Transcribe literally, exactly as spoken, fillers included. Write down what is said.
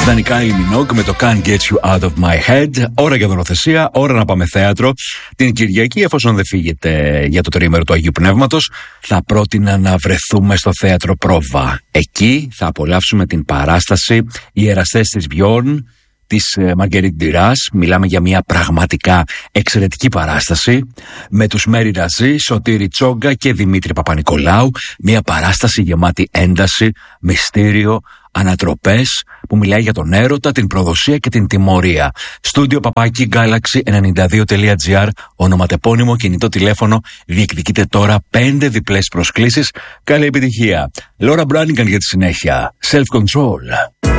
Δανικά η Minogue με το Can't Get You Out of My Head. Ώρα για δωροθεσία, ώρα να πάμε θέατρο. Την Κυριακή, εφόσον δεν φύγετε για το τριήμερο του Αγίου Πνεύματος, θα πρότεινα να βρεθούμε στο θέατρο Πρόβα. Εκεί θα απολαύσουμε την παράσταση «Οι εραστές της Björn» της Μαργκερίτ Ντιράς. Μιλάμε για μια πραγματικά εξαιρετική παράσταση με τους Μέρι Ραζί, Σωτήρη Τσόγκα και Δημήτρη Παπα-Νικολάου. Μια παράσταση γεμάτη ένταση, μυστήριο, ανατροπές, που μιλάει για τον έρωτα, την προδοσία και την τιμωρία. Στούντιο παπάκι Galaxy ενενήντα δύο τελεία τζι άρ, ονοματεπώνυμο, κινητό τηλέφωνο. Διεκδικείτε τώρα πέντε διπλές προσκλήσεις. Καλή επιτυχία. Λόρα Μπράνιγκαν για τη συνέχεια. Self Control.